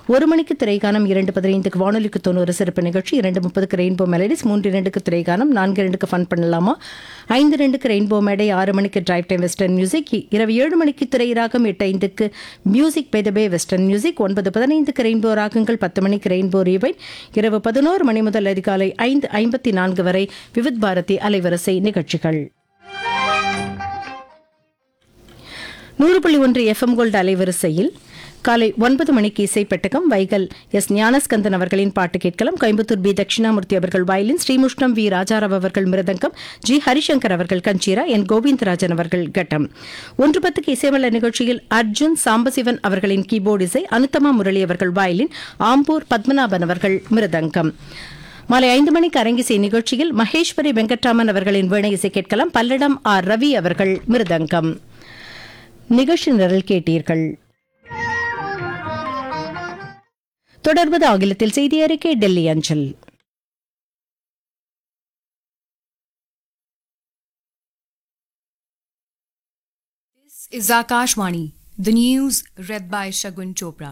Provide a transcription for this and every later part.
1 மணிக்கு திரைகானம், 2:15க்கு வானொலிக்கு 90 சிறப்பு நிகழ்ச்சி, 2:30க்கு ரெயின்போ மெலடிஸ், 3:02க்கு திரைகானம், 4:02க்கு ஃபன் பண்ணலாமா, 5:02க்கு ரெயின்போ மேடை, 6 மணிக்கு டிரைவ் டைம் வெஸ்டர்ன் மியூசிக், இரவு 7 மணிக்கு திரைராகம், 8:05க்கு music by the pay western music, 9:15க்கு rainbow ராகங்கள், 10 மணிக்கு ரெயின்போ ரீவைன், இரவு 11 மணி முதல் அதிகாலை 5:54 வரை விவித் பாரதி அலைவரிசை நிகழ்ச்சிகள். 100.1 FM கோல்டு அலைவரிசையில் காலை 9 மணிக்கு இசைப்பெட்டகம். வைகல் எஸ் ஞானஸ்கந்தன் அவர்களின் பாட்டு கேட்கலாம். கோயம்புத்தூர் பி தட்சிணாமூர்த்தி அவர்கள் வயலின், ஸ்ரீமுஷ்ணம் வி ராஜாராவ் அவர்கள் மிருதங்கம், ஜி ஹரிசங்கர் அவர்கள் கஞ்சீரா, என் கோவிந்தராஜன் அவர்கள் கட்டம். 1:10க்கு இசைமல்ல நிகழ்ச்சியில் அர்ஜுன் சாம்பசிவன் அவர்களின் கீபோர்டு இசை, அனுத்தமா முரளி அவர்கள் வயலின், ஆம்பூர் பத்மநாபன் அவர்கள் மிருதங்கம். மாலை 5 மணிக்கு அரங்கிசை நிகழ்ச்சியில் மகேஸ்வரி வெங்கட்ராமன் அவர்களின் வீணை இசை கேட்கலாம். பல்லடம் ஆர் ரவி அவர்கள் மிருதங்கம். நிகழ்ச்சி நிரல் கேட்டீர்கள். தொடர்வது ஆங்கிலத்தில் செய்தி அறிக்கை, டெல்லி அஞ்சல். This is Akashvani. The news read by Shagun Chopra.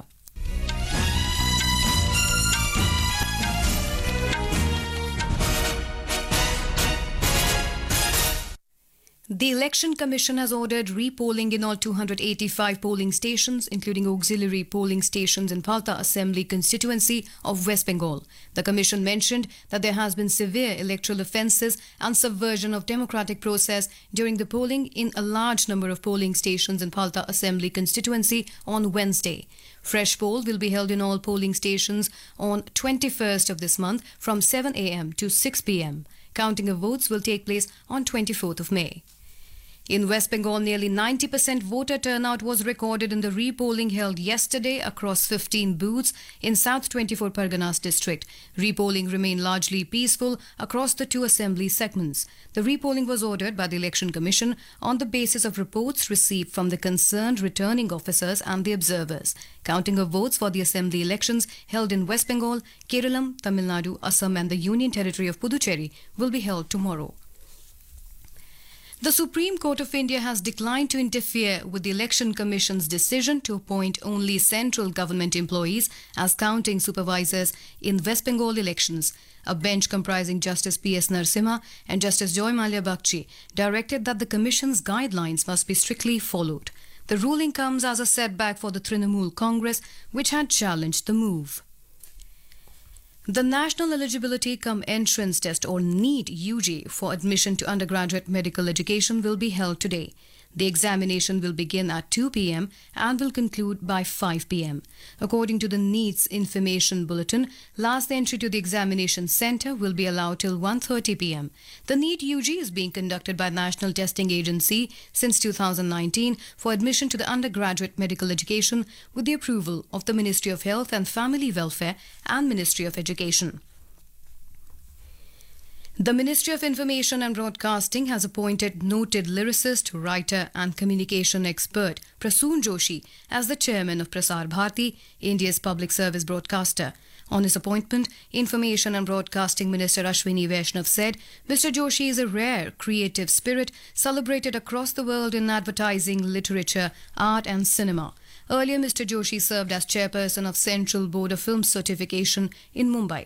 The Election Commission has ordered repolling in all 285 polling stations, including auxiliary polling stations in Palta Assembly constituency of West Bengal. The Commission mentioned that there has been severe electoral offences and subversion of democratic process during the polling in a large number of polling stations in Palta Assembly constituency on Wednesday. Fresh poll will be held in all polling stations on 21st of this month from 7 a.m. to 6 p.m. Counting of votes will take place on 24th of May. In West Bengal, nearly 90% voter turnout was recorded in the repolling held yesterday across 15 booths in South 24 Parganas district. Repolling remained largely peaceful across the two assembly segments. The repolling was ordered by the Election Commission on the basis of reports received from the concerned returning officers and the observers. Counting of votes for the assembly elections held in West Bengal, Kerala, Tamil Nadu, Assam and the Union Territory of Puducherry will be held tomorrow. The Supreme Court of India has declined to interfere with the Election Commission's decision to appoint only central government employees as counting supervisors in West Bengal elections. A bench comprising Justice P.S. Narasimha and Justice Joy Mallya Bagchi directed that the Commission's guidelines must be strictly followed. The ruling comes as a setback for the Trinamool Congress, which had challenged the move. The National Eligibility Cum Entrance Test or NEET UG for admission to undergraduate medical education will be held today. The examination will begin at 2 p.m. and will conclude by 5 p.m. According to the NEET's information bulletin, last entry to the examination centre will be allowed till 1:30 p.m. The NEET UG is being conducted by National Testing Agency since 2019 for admission to the undergraduate medical education with the approval of the Ministry of Health and Family Welfare and Ministry of Education. The Ministry of Information and Broadcasting has appointed noted lyricist, writer and communication expert Prasoon Joshi as the chairman of Prasar Bharati, India's public service broadcaster. On his appointment, Information and Broadcasting Minister Ashwini Vaishnav said, Mr. Joshi is a rare, creative spirit celebrated across the world in advertising, literature, art and cinema. Earlier, Mr. Joshi served as chairperson of Central Board of Film Certification in Mumbai.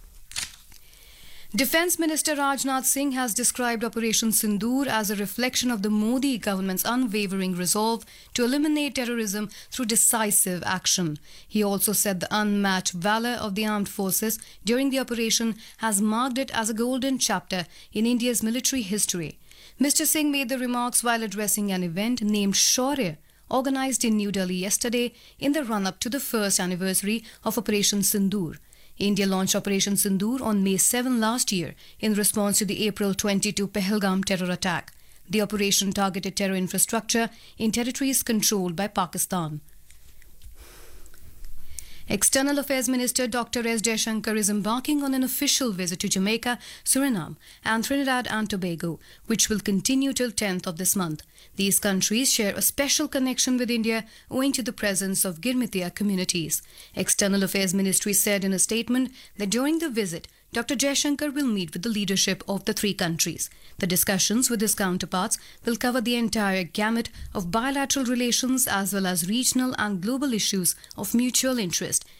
Defence Minister Rajnath Singh has described Operation Sindoor as a reflection of the Modi government's unwavering resolve to eliminate terrorism through decisive action. He also said the unmatched valour of the armed forces during the operation has marked it as a golden chapter in India's military history. Mr. Singh made the remarks while addressing an event named Shaurya, organised in New Delhi yesterday in the run-up to the first anniversary of Operation Sindoor. India launched Operation Sindoor on May 7 last year in response to the April 22 Pahalgam terror attack. The operation targeted terror infrastructure in territories controlled by Pakistan. External Affairs Minister Dr. S. Jaishankar is embarking on an official visit to Jamaica, Suriname and Trinidad and Tobago, which will continue till 10th of this month. These countries share a special connection with India owing to the presence of Girmitiya communities. External Affairs Ministry said in a statement that during the visit, Dr. Jaishankar will meet with the leadership of the three countries. The discussions with his counterparts will cover the entire gamut of bilateral relations as well as regional and global issues of mutual interest,